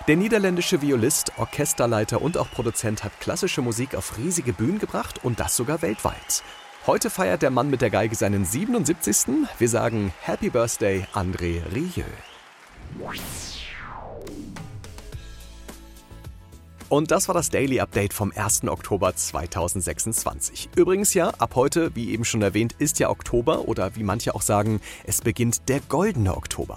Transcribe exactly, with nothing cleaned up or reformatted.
Der niederländische Violist, Orchesterleiter und auch Produzent hat klassische Musik auf riesige Bühnen gebracht und das sogar weltweit. Heute feiert der Mann mit der Geige seinen siebenundsiebzigsten Wir sagen Happy Birthday, André Rieu. Und das war das Daily Update vom ersten Oktober zweitausendsechsundzwanzig. Übrigens ja, ab heute, wie eben schon erwähnt, ist ja Oktober oder wie manche auch sagen, es beginnt der goldene Oktober.